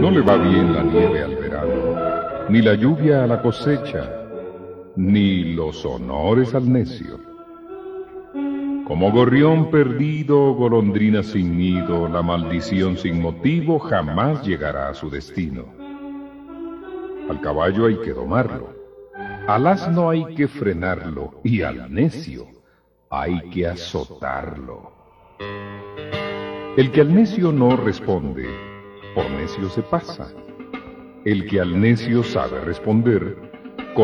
No le va bien la nieve al verano, ni la lluvia a la cosecha, ni los honores al necio. Como gorrión perdido, golondrina sin nido, la maldición sin motivo jamás llegará a su destino. Al caballo hay que domarlo, al asno hay que frenarlo, y al necio hay que azotarlo. El que al necio no responde, por necio se pasa. El que al necio sabe responder,